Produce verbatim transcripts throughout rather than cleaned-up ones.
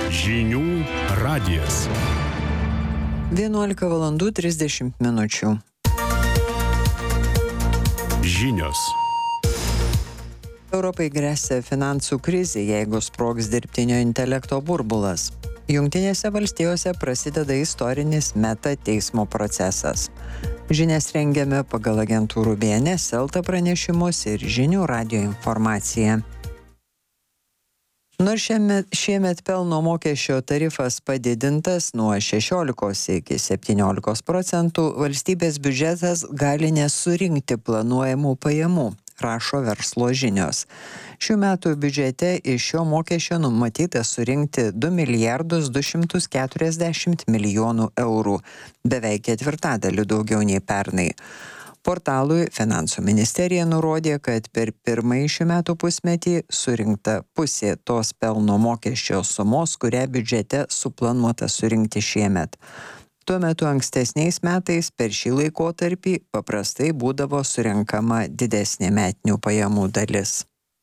Žinių radijas. vienuolika valandų trisdešimt minučių. Žinios. Europai gresia finansų krizė, jeigu sprogs dirbtinio intelekto burbulas. Jungtinėse valstijose prasideda istorinis meta teismo procesas. Žinias rengiame pagal agentūrų B N S, Elta pranešimus ir Žinių radijo informaciją. Nors šiemet, šiemet pelno mokesčio tarifas padidintas nuo šešiolikos iki septyniolikos procentų, valstybės biudžetas gali nesurinkti planuojamų pajamų, rašo Verslo žinios. Šių metų biudžete iš šio mokesčio numatyta surinkti du milijardus du šimtus keturiasdešimt milijonų eurų, beveik ketvirtadaliu daugiau nei pernai. Portalui Finansų ministerija nurodė, kad per pirmąjį šių metų pusmetį surinkta pusė tos pelno mokesčio sumos, kurią biudžete suplanuota surinkti šiemet. Tuo metu ankstesniais metais per šį laikotarpį paprastai būdavo surenkama didesnė metinių pajamų dalis.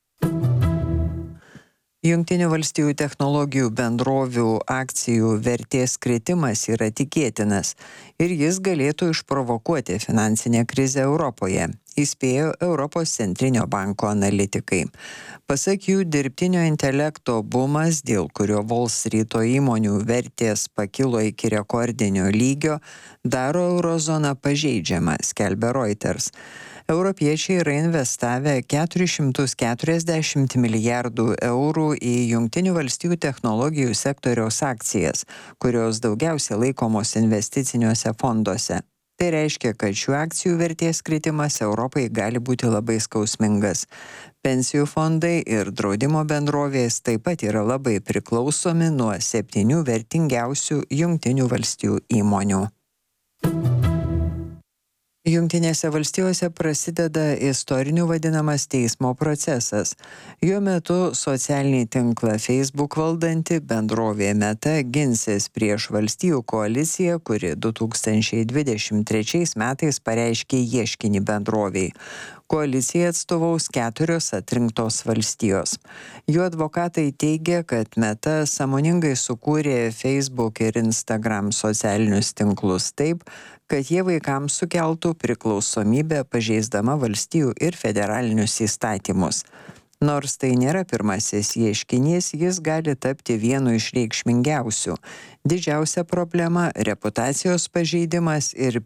Jungtinių valstijų technologijų bendrovių akcijų vertės kritimas yra tikėtinas ir jis galėtų išprovokuoti finansinę krizę Europoje, įspėjo Europos centrinio banko analitikai. Pasak jų, dirbtinio intelekto bumas, dėl kurio Wall Street įmonių vertės pakilo iki rekordinio lygio, daro eurozoną pažeidžiamą, skelbia Reuters. Europiečiai yra investavę keturis šimtus keturiasdešimt milijardų eurų į Jungtinių valstijų technologijų sektoriaus akcijas, kurios daugiausia laikomos investiciniuose fonduose. Tai reiškia, kad šių akcijų vertės kritimas Europai gali būti labai skausmingas. Pensijų fondai ir draudimo bendrovės taip pat yra labai priklausomi nuo septynių vertingiausių Jungtinių valstijų įmonių. Jungtinėse valstijose prasideda istoriniu vadinamas teismo procesas. Jo metu socialinį tinklą Facebook valdanti bendrovė Meta ginsis prieš valstijų koaliciją, kuri du tūkstančiai dvidešimt trečiais metais pareiškė ieškinį bendrovei. Koalicija atstovaus keturios atrinktos valstijos. Jų advokatai teigia, kad Meta sąmoningai sukūrė Facebook ir Instagram socialinius tinklus taip, kad jie vaikams sukeltų priklausomybę pažeisdama valstijų ir federalinius įstatymus. Nors tai nėra pirmasis ieškinys, jis gali tapti vienu iš reikšmingiausių. Didžiausia problema - reputacijos pažeidimas ir